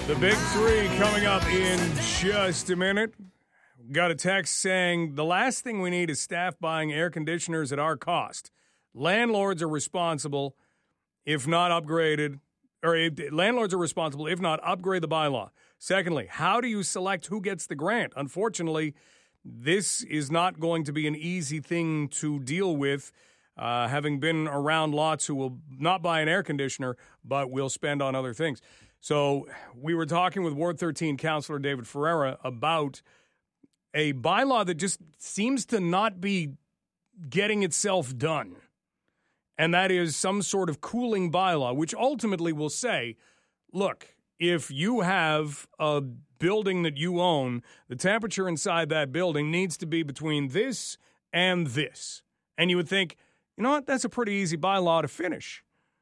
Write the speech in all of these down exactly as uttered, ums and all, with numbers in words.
The big three coming up in just a minute. Got a text saying the last thing we need is staff buying air conditioners at our cost. Landlords are responsible if not upgraded, or if, landlords are responsible if not upgrade the bylaw. Secondly, how do you select who gets the grant? Unfortunately, this is not going to be an easy thing to deal with, uh, having been around lots who will not buy an air conditioner but will spend on other things. So we were talking with Ward thirteen Councillor David Ferreira about a bylaw that just seems to not be getting itself done. And that is some sort of cooling bylaw, which ultimately will say, look, if you have a building that you own, the temperature inside that building needs to be between this and this. And you would think, you know what, that's a pretty easy bylaw to finish.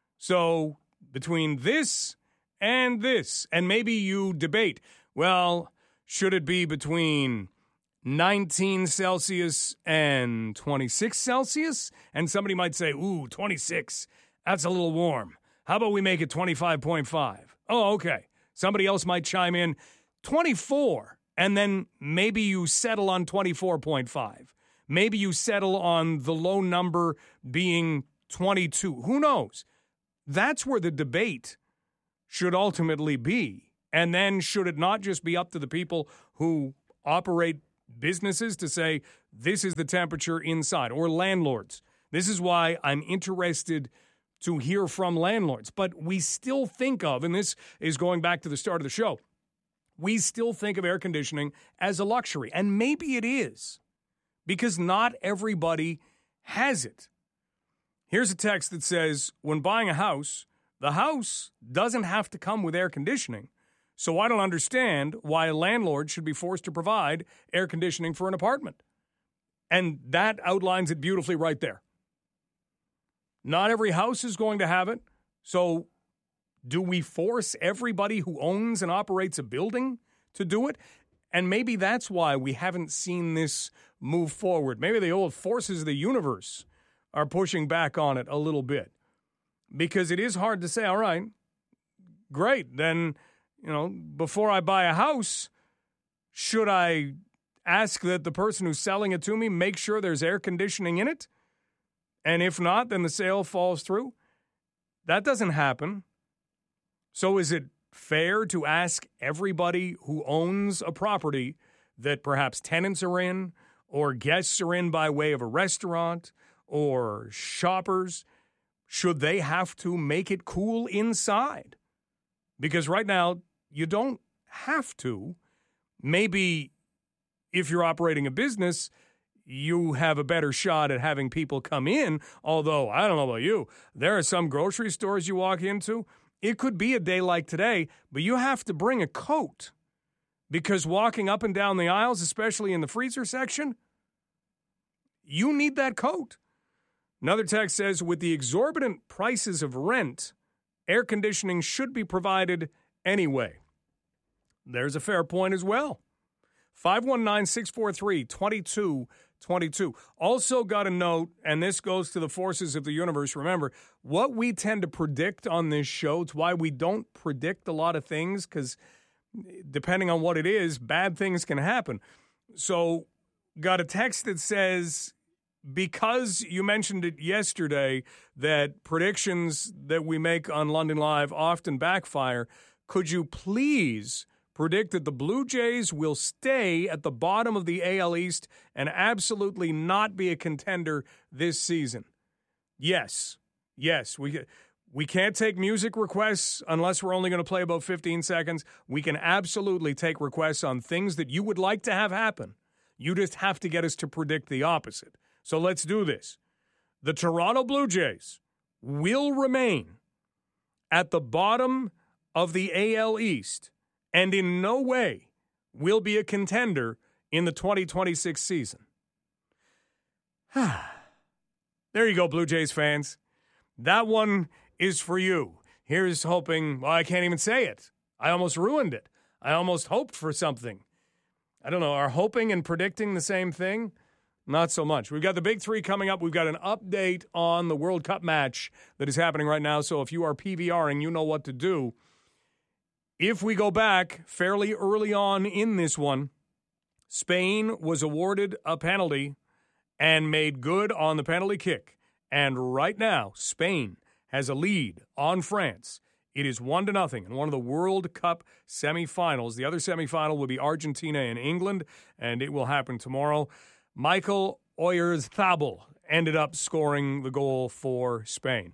So between this and this, and maybe you debate, well, should it be between nineteen Celsius and twenty-six Celsius? And somebody might say, ooh, twenty-six, that's a little warm. How about we make it twenty-five point five? Oh, okay. Somebody else might chime in, twenty-four, and then maybe you settle on twenty-four point five. Maybe you settle on the low number being twenty-two. Who knows? That's where the debate should ultimately be. And then should it not just be up to the people who operate businesses to say, this is the temperature inside, or landlords? This is why I'm interested to hear from landlords. But we still think of, and this is going back to the start of the show, we still think of air conditioning as a luxury. And maybe it is, because not everybody has it. Here's a text that says, when buying a house, the house doesn't have to come with air conditioning. So I don't understand why a landlord should be forced to provide air conditioning for an apartment. And that outlines it beautifully right there. Not every house is going to have it. So do we force everybody who owns and operates a building to do it? And maybe that's why we haven't seen this move forward. Maybe the old forces of the universe are pushing back on it a little bit. Because it is hard to say, all right, great, then, you know, before I buy a house, should I ask that the person who's selling it to me make sure there's air conditioning in it? And if not, then the sale falls through? That doesn't happen. So is it fair to ask everybody who owns a property that perhaps tenants are in, or guests are in by way of a restaurant, or shoppers, should they have to make it cool inside? Because right now, you don't have to. Maybe if you're operating a business, you have a better shot at having people come in. Although, I don't know about you, there are some grocery stores you walk into, it could be a day like today, but you have to bring a coat. Because walking up and down the aisles, especially in the freezer section, you need that coat. Another text says, with the exorbitant prices of rent, air conditioning should be provided anyway. There's a fair point as well. five one nine, six four three, two two two two. Also got a note, and this goes to the forces of the universe. Remember, what we tend to predict on this show, it's why we don't predict a lot of things, because depending on what it is, bad things can happen. So got a text that says, because you mentioned it yesterday that predictions that we make on London Live often backfire, could you please predict that the Blue Jays will stay at the bottom of the A L East and absolutely not be a contender this season? Yes. Yes. We we can't take music requests unless we're only going to play about fifteen seconds. We can absolutely take requests on things that you would like to have happen. You just have to get us to predict the opposite. So let's do this. The Toronto Blue Jays will remain at the bottom of the A L East and in no way will be a contender in the twenty twenty-six season. There you go, Blue Jays fans. That one is for you. Here's hoping, well, I can't even say it. I almost ruined it. I almost hoped for something. I don't know, are hoping and predicting the same thing? Not so much. We've got the big three coming up. We've got an update on the World Cup match that is happening right now. So if you are PVRing, you know what to do. If we go back fairly early on in this one, Spain was awarded a penalty and made good on the penalty kick. And right now, Spain has a lead on France. It is one to nothing in one of the World Cup semifinals. The other semifinal will be Argentina and England, and it will happen tomorrow. Michael Oyarzabal ended up scoring the goal for Spain.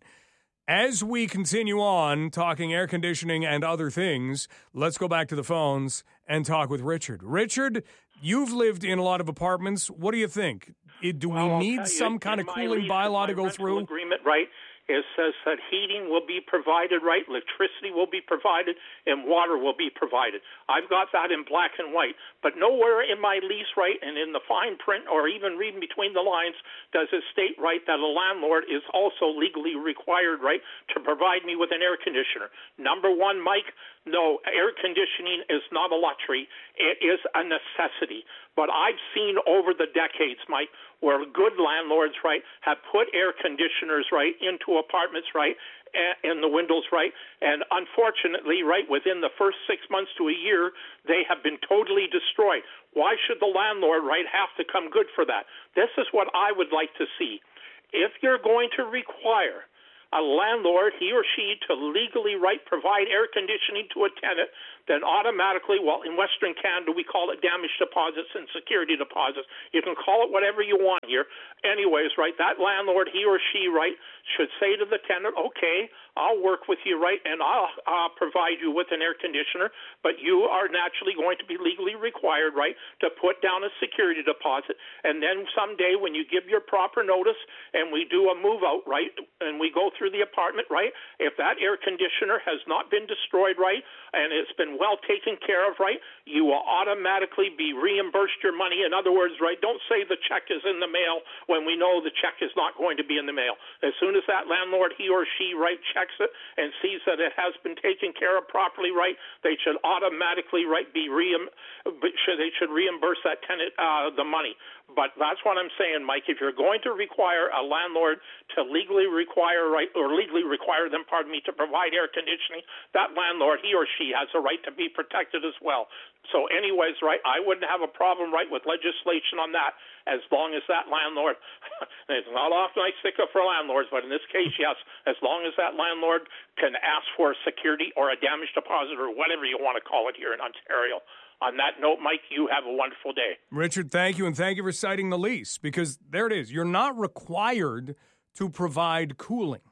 As we continue on talking air conditioning and other things, let's go back to the phones and talk with Richard. Richard, you've lived in a lot of apartments. What do you think? Do we well, need some kind of cooling bylaw to go through? Agreement, right? It says that heating will be provided, right? Electricity will be provided, and water will be provided. I've got that in black and white. But nowhere in my lease, right, and in the fine print, or even reading between the lines, does it state, right, that a landlord is also legally required, right, to provide me with an air conditioner. Number one, Mike, no, air conditioning is not a luxury. It is a necessity. But I've seen over the decades, Mike, where good landlords, right, have put air conditioners, right, into apartments, right, and the windows, right, and unfortunately, right, within the first six months to a year, they have been totally destroyed. Why should the landlord, right, have to come good for that? This is what I would like to see. If you're going to require a landlord, he or she, to legally, right, provide air conditioning to a tenant, then automatically, well, in Western Canada, we call it damage deposits and security deposits. You can call it whatever you want here. Anyways, right, that landlord, he or she, right, should say to the tenant, okay, I'll work with you, right, and I'll uh, provide you with an air conditioner, but you are naturally going to be legally required, right, to put down a security deposit. And then someday when you give your proper notice and we do a move out, right, and we go through the apartment, right, if that air conditioner has not been destroyed, right, and it's been well taken care of, right, you will automatically be reimbursed your money. In other words, right, don't say the check is in the mail when we know the check is not going to be in the mail. As soon as that landlord, he or she, right, checks it and sees that it has been taken care of properly, right, they should automatically, right, be reim- should, they should reimburse that tenant uh, the money. But that's what I'm saying, Mike. If you're going to require a landlord to legally require, right, or legally require them, pardon me, to provide air conditioning, that landlord, he or she, has a right to be protected as well. So anyways, right, I wouldn't have a problem, right, with legislation on that, as long as that landlord, it's not often I stick up for landlords, but in this case, yes, as long as that landlord can ask for security or a damage deposit or whatever you want to call it here in Ontario. On that note, Mike, you have a wonderful day. Richard, thank you, and thank you for citing the lease, because there it is. You're not required to provide cooling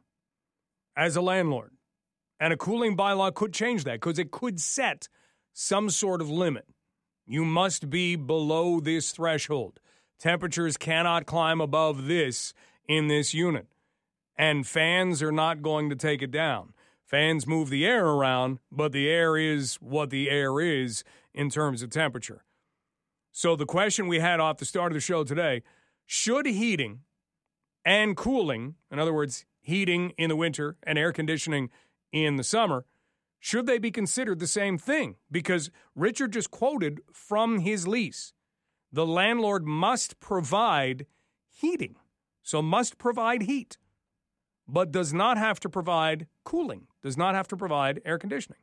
as a landlord. And a cooling bylaw could change that, because it could set some sort of limit. You must be below this threshold. Temperatures cannot climb above this in this unit. And fans are not going to take it down. Fans move the air around, but the air is what the air is in terms of temperature. So the question we had off the start of the show today, should heating and cooling, in other words, heating in the winter and air conditioning in the summer, should they be considered the same thing? Because Richard just quoted from his lease, the landlord must provide heating, so must provide heat, but does not have to provide cooling, does not have to provide air conditioning.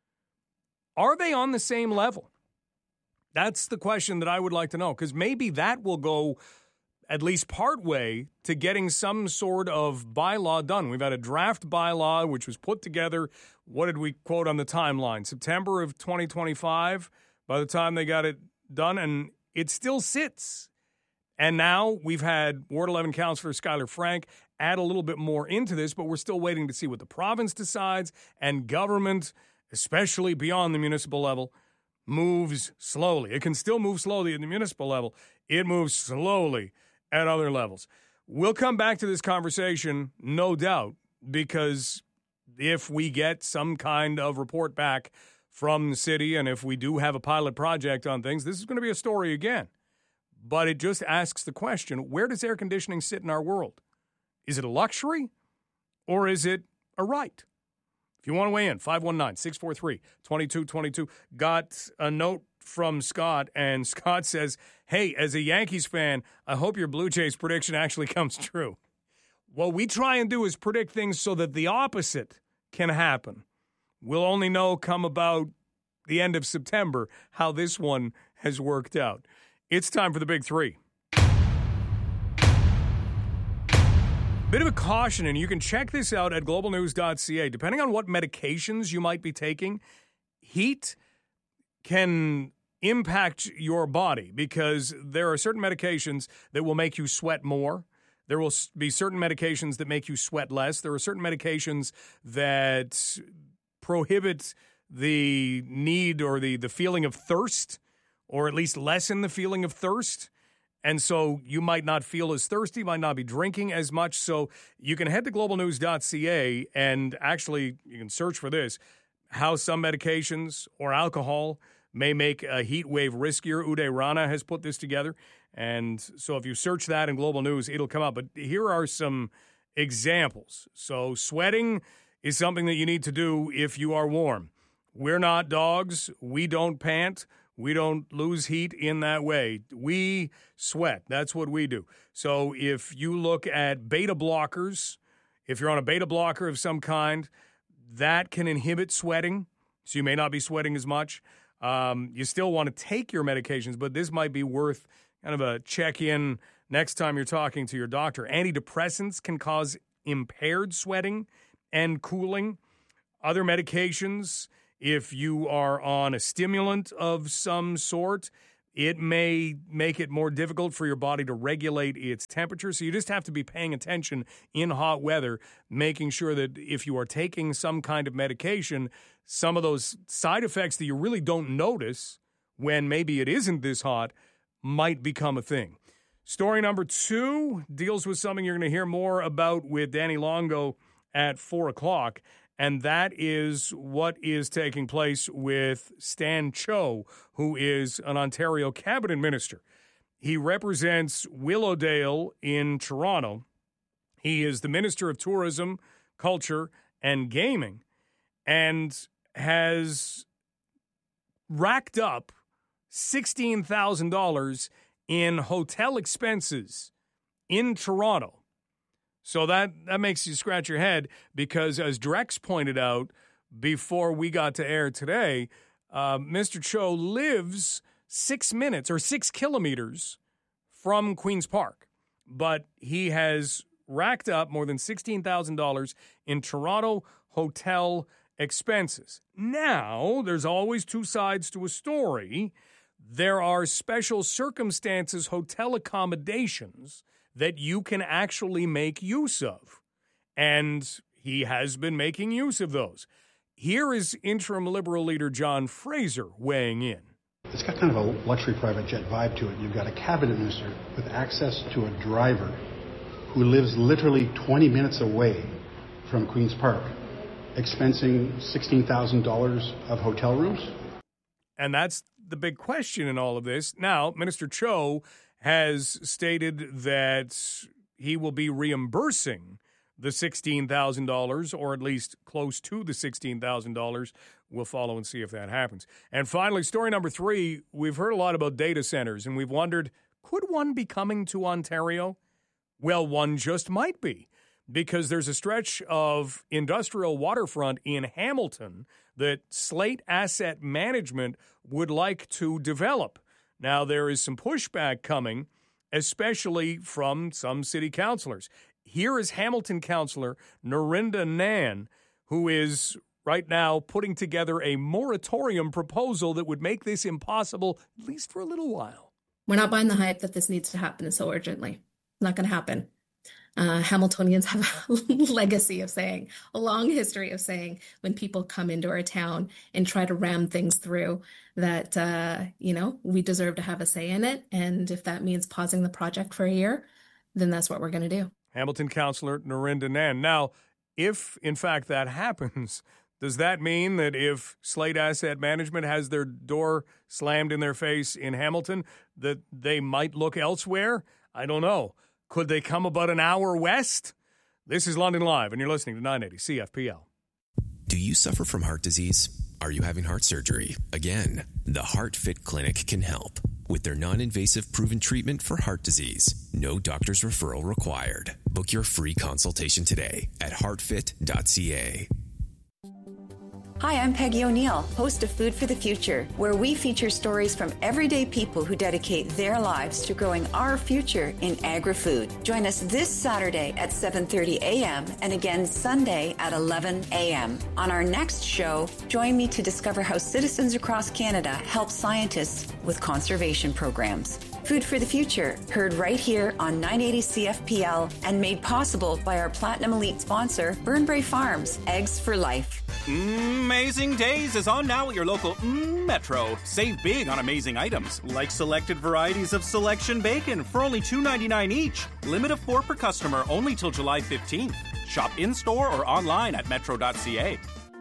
Are they on the same level? That's the question that I would like to know, because maybe that will go at least part way to getting some sort of bylaw done. We've had a draft bylaw which was put together. What did we quote on the timeline? September of twenty twenty-five by the time they got it done, and it still sits. And now we've had Ward eleven Councillor Skylar Frank add a little bit more into this, but we're still waiting to see what the province decides, and government, especially beyond the municipal level, moves slowly. It can still move slowly at the municipal level. It moves slowly at other levels. We'll come back to this conversation, no doubt, because if we get some kind of report back from the city, and if we do have a pilot project on things, this is going to be a story again. But it just asks the question, where does air conditioning sit in our world? Is it a luxury, or is it a right? If you want to weigh in, five one nine, six four three, two two two two. Got a note from Scott, and Scott says, hey, as a Yankees fan, I hope your Blue Jays prediction actually comes true. What we try and do is predict things so that the opposite can happen. We'll only know come about the end of September how this one has worked out. It's time for the big three. Bit of a caution, and you can check this out at global news dot c a. Depending on what medications you might be taking, heat can impact your body because there are certain medications that will make you sweat more. There will be certain medications that make you sweat less. There are certain medications that prohibit the need or the, the feeling of thirst, or at least lessen the feeling of thirst. And so you might not feel as thirsty, might not be drinking as much. So you can head to global news dot c a and actually you can search for this, how some medications or alcohol may make a heat wave riskier. Uday Rana has put this together. And so if you search that in Global News, it'll come up. But here are some examples. So sweating is something that you need to do if you are warm. We're not dogs. We don't pant. We don't lose heat in that way. We sweat. That's what we do. So if you look at beta blockers, if you're on a beta blocker of some kind, that can inhibit sweating. So you may not be sweating as much. Um, you still want to take your medications, but this might be worth kind of a check-in next time you're talking to your doctor. Antidepressants can cause impaired sweating and cooling. Other medications, if you are on a stimulant of some sort, it may make it more difficult for your body to regulate its temperature. So you just have to be paying attention in hot weather, making sure that if you are taking some kind of medication, some of those side effects that you really don't notice when maybe it isn't this hot might become a thing. Story number two deals with something you're going to hear more about with Danny Longo at four o'clock. And that is what is taking place with Stan Cho, who is an Ontario cabinet minister. He represents Willowdale in Toronto. He is the Minister of Tourism, Culture, and Gaming, and has racked up sixteen thousand dollars in hotel expenses in Toronto. So that, that makes you scratch your head because, as Drex pointed out before we got to air today, uh, Mister Cho lives six minutes or six kilometers from Queen's Park. But he has racked up more than sixteen thousand dollars in Toronto hotel expenses. Now, there's always two sides to a story. There are special circumstances, hotel accommodations that you can actually make use of. And he has been making use of those. Here is interim Liberal leader John Fraser weighing in. It's got kind of a luxury private jet vibe to it. You've got a cabinet minister with access to a driver who lives literally twenty minutes away from Queen's Park, expensing sixteen thousand dollars of hotel rooms. And that's the big question in all of this. Now, Minister Cho has stated that he will be reimbursing the sixteen thousand dollars, or at least close to the sixteen thousand dollars. We'll follow and see if that happens. And finally, story number three, we've heard a lot about data centers, and we've wondered, could one be coming to Ontario? Well, one just might be, because there's a stretch of industrial waterfront in Hamilton that Slate Asset Management would like to develop. Now, there is some pushback coming, especially from some city councillors. Here is Hamilton councillor Narinda Nan, who is right now putting together a moratorium proposal that would make this impossible, at least for a little while. We're not buying the hype that this needs to happen so urgently. It's not going to happen. Uh, Hamiltonians have a legacy of saying, a long history of saying, when people come into our town and try to ram things through, that, uh, you know, we deserve to have a say in it. And if that means pausing the project for a year, then that's what we're going to do. Hamilton councillor Narinda Nan. Now, if, in fact, that happens, does that mean that if Slate Asset Management has their door slammed in their face in Hamilton, that they might look elsewhere? I don't know. Could they come about an hour west? This is London Live, and you're listening to nine eighty C F P L. Do you suffer from heart disease? Are you having heart surgery? Again, the HeartFit Clinic can help. With their non-invasive proven treatment for heart disease, no doctor's referral required. Book your free consultation today at heart fit dot c a. Hi, I'm Peggy O'Neill, host of Food for the Future, where we feature stories from everyday people who dedicate their lives to growing our future in agri-food. Join us this Saturday at seven thirty a.m. and again Sunday at eleven a.m. On our next show, join me to discover how citizens across Canada help scientists with conservation programs. Food for the Future, heard right here on nine eighty C F P L and made possible by our Platinum Elite sponsor, Burnbrae Farms, Eggs for Life. Amazing Days is on now at your local mm, Metro. Save big on amazing items, like selected varieties of Selection Bacon for only two dollars and ninety-nine cents each. Limit of four per customer only till July fifteenth. Shop in-store or online at metro dot c a.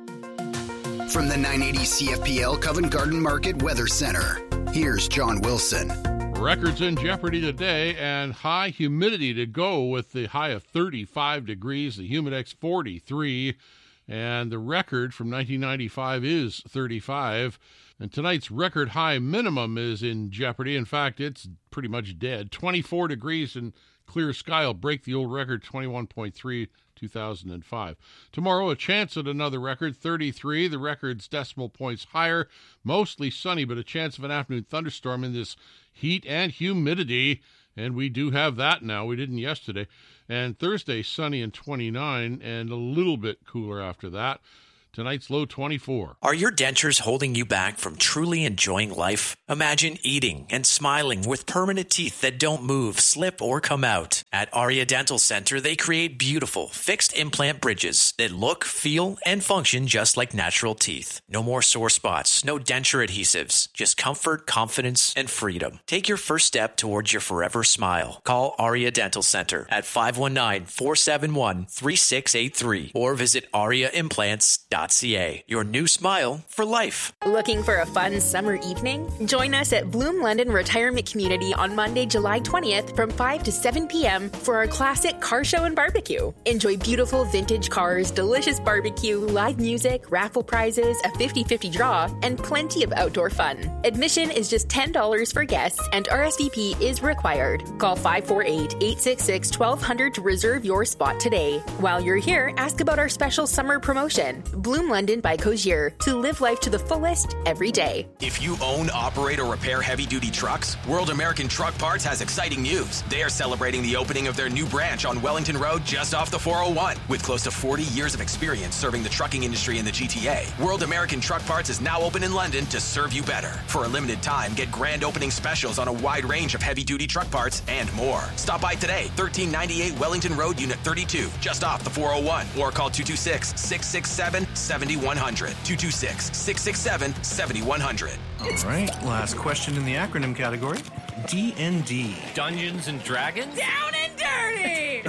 From the nine eighty C F P L Covent Garden Market Weather Center, here's John Wilson. Records in jeopardy today, and high humidity to go with the high of thirty-five degrees, the Humidex forty-three, and the record from nineteen ninety-five is thirty-five. And tonight's record high minimum is in jeopardy. In fact, it's pretty much dead. twenty-four degrees and clear sky will break the old record, twenty-one point three, two thousand five. Tomorrow, a chance at another record, thirty-three. The record's decimal points higher, mostly sunny, but a chance of an afternoon thunderstorm in this heat and humidity, and we do have that now. We didn't yesterday. And Thursday, sunny and twenty-nine, and a little bit cooler after that. Tonight's low twenty-four. Are your dentures holding you back from truly enjoying life? Imagine eating and smiling with permanent teeth that don't move, slip, or come out. At Aria Dental Center, they create beautiful fixed implant bridges that look, feel, and function just like natural teeth. No more sore spots, no denture adhesives, just comfort, confidence, and freedom. Take your first step towards your forever smile. Call Aria Dental Center at five one nine, four seven one, three six eight three or visit aria implants dot ca. Your new smile for life. Looking for a fun summer evening? Join us at Bloom London Retirement Community on Monday, July twentieth from five to seven p.m. for our classic car show and barbecue. Enjoy beautiful vintage cars, delicious barbecue, live music, raffle prizes, a fifty-fifty draw, and plenty of outdoor fun. Admission is just ten dollars for guests and R S V P is required. Call five four eight, eight six six, one two zero zero to reserve your spot today. While you're here, ask about our special summer promotion. Bloom London by Cozier, to live life to the fullest every day. If you own, operate, or repair heavy-duty trucks, World American Truck Parts has exciting news. They are celebrating the opening of their new branch on Wellington Road just off the four oh one. With close to forty years of experience serving the trucking industry in the G T A, World American Truck Parts is now open in London to serve you better. For a limited time, get grand opening specials on a wide range of heavy-duty truck parts and more. Stop by today, thirteen ninety-eight Wellington Road, Unit thirty-two, just off the four oh one, or call two two six, six six seven, seven one zero zero. two two six, six six seven, seven one zero zero. All right, last question in the acronym category. D and D. Dungeons and Dragons? Down and dirty!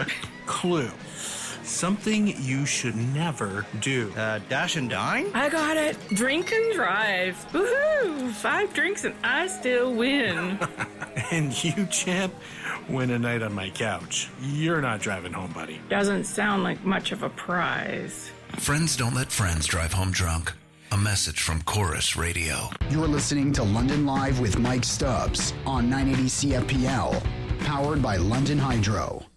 Clue. Something you should never do. Uh, dash and dine? I got it. Drink and drive. Woohoo! Five drinks and I still win. And you, champ, win a night on my couch. You're not driving home, buddy. Doesn't sound like much of a prize. Friends don't let friends drive home drunk. A message from Chorus Radio. You're listening to London Live with Mike Stubbs on nine eighty C F P L, powered by London Hydro.